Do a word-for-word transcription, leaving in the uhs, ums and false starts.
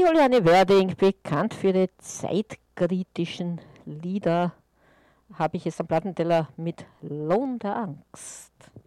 Juliane Werding, bekannt für die zeitkritischen Lieder, habe ich jetzt am Plattenteller mit Lohn der Angst.